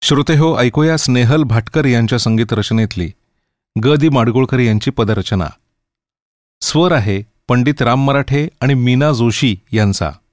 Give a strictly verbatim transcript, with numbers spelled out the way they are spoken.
श्रोतेहो, ऐकूया स्नेहल भाटकर यांच्या संगीत रचनेतली ग दि माडगुळकर यांची पदरचना. स्वर आहे पंडित राम मराठे आणि मीना जोशी यांचा.